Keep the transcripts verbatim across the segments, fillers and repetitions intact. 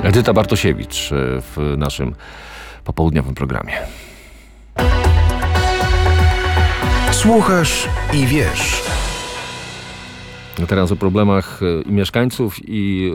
Edyta Bartosiewicz w naszym popołudniowym programie. Słuchasz i wiesz. Teraz o problemach i mieszkańców, i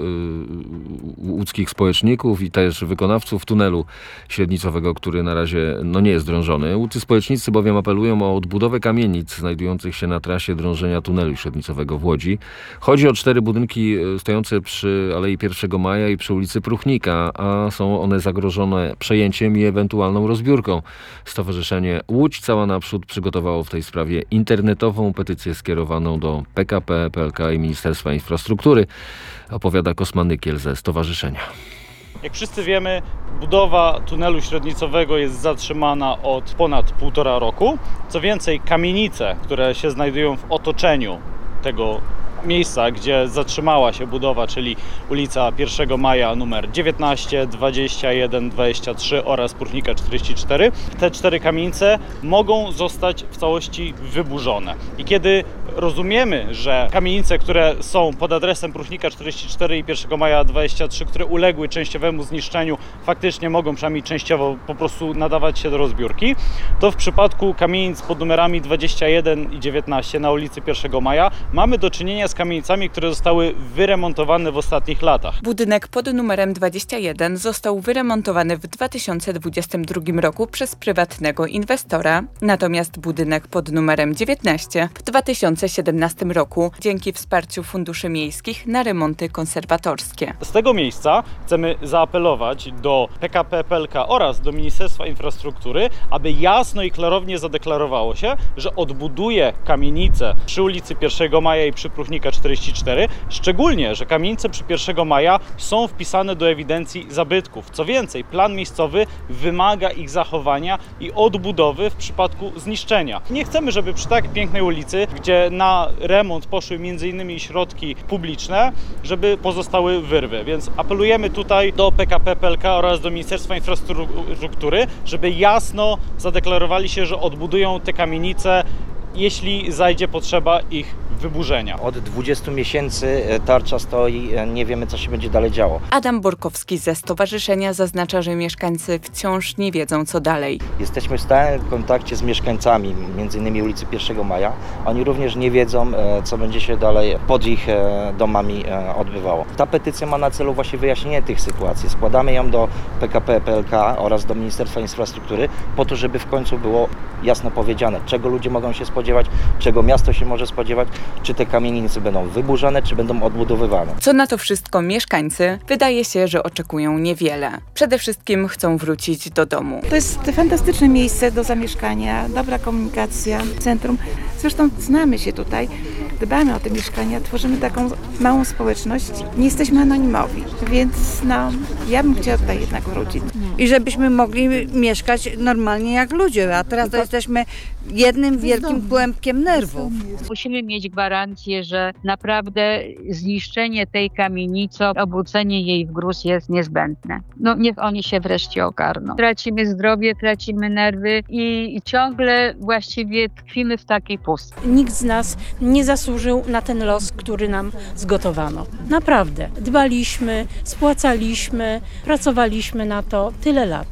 y, łódzkich społeczników, i też wykonawców tunelu średnicowego, który na razie no, nie jest drążony. Łódcy społecznicy bowiem apelują o odbudowę kamienic znajdujących się na trasie drążenia tunelu średnicowego w Łodzi. Chodzi o cztery budynki stojące przy Alei pierwszego Maja i przy ulicy Pruchnika, a są one zagrożone przejęciem i ewentualną rozbiórką. Stowarzyszenie Łódź Cała Naprzód przygotowało w tej sprawie internetową petycję skierowaną do P K P P L K i Ministerstwa Infrastruktury, opowiada Kosma Nykiel ze stowarzyszenia. Jak wszyscy wiemy, budowa tunelu średnicowego jest zatrzymana od ponad półtora roku. Co więcej, kamienice, które się znajdują w otoczeniu tego miejsca, gdzie zatrzymała się budowa, czyli ulica pierwszego Maja numer dziewiętnaście, dwadzieścia jeden, dwadzieścia trzy oraz Pruchnika czterdzieści cztery. Te cztery kamienice mogą zostać w całości wyburzone. I kiedy rozumiemy, że kamienice, które są pod adresem Pruchnika czterdzieści cztery i pierwszego Maja dwadzieścia trzy, które uległy częściowemu zniszczeniu, faktycznie mogą przynajmniej częściowo po prostu nadawać się do rozbiórki, to w przypadku kamienic pod numerami dwadzieścia jeden i dziewiętnaście na ulicy pierwszego Maja mamy do czynienia z kamienicami, które zostały wyremontowane w ostatnich latach. Budynek pod numerem dwadzieścia jeden został wyremontowany w dwa tysiące dwudziestym drugim roku przez prywatnego inwestora, natomiast budynek pod numerem dziewiętnaście w dwa tysiące siedemnastym roku dzięki wsparciu funduszy miejskich na remonty konserwatorskie. Z tego miejsca chcemy zaapelować do P K P P L K oraz do Ministerstwa Infrastruktury, aby jasno i klarownie zadeklarowało się, że odbuduje kamienice przy ulicy pierwszego Maja i przy Pruchnika czterdzieści cztery, szczególnie, że kamienice przy pierwszego Maja są wpisane do ewidencji zabytków. Co więcej, plan miejscowy wymaga ich zachowania i odbudowy w przypadku zniszczenia. Nie chcemy, żeby przy tak pięknej ulicy, gdzie na remont poszły między innymi środki publiczne, żeby pozostały wyrwy. Więc apelujemy tutaj do P K P P L K oraz do Ministerstwa Infrastruktury, żeby jasno zadeklarowali się, że odbudują te kamienice, jeśli zajdzie potrzeba ich wyburzenia. Od dwudziestu miesięcy tarcza stoi, nie wiemy, co się będzie dalej działo. Adam Borkowski ze stowarzyszenia zaznacza, że mieszkańcy wciąż nie wiedzą, co dalej. Jesteśmy w stałym kontakcie z mieszkańcami, między innymi ulicy pierwszego Maja. Oni również nie wiedzą, co będzie się dalej pod ich domami odbywało. Ta petycja ma na celu właśnie wyjaśnienie tych sytuacji. Składamy ją do P K P P L K oraz do Ministerstwa Infrastruktury po to, żeby w końcu było jasno powiedziane, czego ludzie mogą się spodziewać, czego miasto się może spodziewać, czy te kamienice będą wyburzane, czy będą odbudowywane. Co na to wszystko mieszkańcy? Wydaje się, że oczekują niewiele. Przede wszystkim chcą wrócić do domu. To jest fantastyczne miejsce do zamieszkania, dobra komunikacja, centrum. Zresztą znamy się tutaj, dbamy o te mieszkania, tworzymy taką małą społeczność. Nie jesteśmy anonimowi, więc no, ja bym chciała tutaj jednak wrócić. I żebyśmy mogli mieszkać normalnie jak ludzie, a teraz to jesteśmy jednym wielkim kłębkiem nerwów. Musimy mieć gwarancję, że naprawdę zniszczenie tej kamienicy, obrócenie jej w gruz jest niezbędne. No niech oni się wreszcie ogarną. Tracimy zdrowie, tracimy nerwy i ciągle właściwie tkwimy w takiej pustce. Nikt z nas nie zasłużył na ten los, który nam zgotowano. Naprawdę. Dbaliśmy, spłacaliśmy, pracowaliśmy na to tyle lat.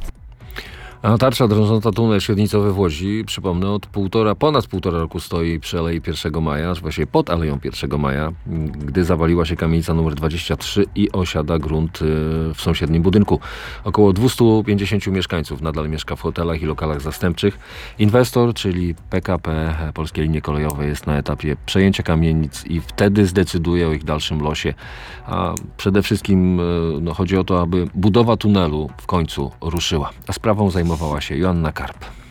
A tarcza drążąca tunel średnicowy w Łodzi, przypomnę, od półtora, ponad półtora roku stoi przy Alei pierwszego Maja, właściwie pod Aleją pierwszego Maja, gdy zawaliła się kamienica numer dwadzieścia trzy i osiada grunt w sąsiednim budynku. Około dwieście pięćdziesięciu mieszkańców nadal mieszka w hotelach i lokalach zastępczych. Inwestor, czyli P K P, Polskie Linie Kolejowe, jest na etapie przejęcia kamienic i wtedy zdecyduje o ich dalszym losie. A przede wszystkim no, chodzi o to, aby budowa tunelu w końcu ruszyła. A sprawą zajmowała się Joanna Karp.